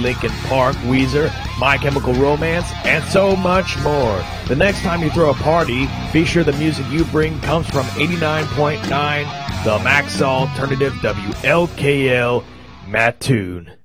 Linkin Park, Weezer, My Chemical Romance, and so much more. The next time you throw a party, be sure the music you bring comes from 89.9, the Max Alternative WLKL Mattoon.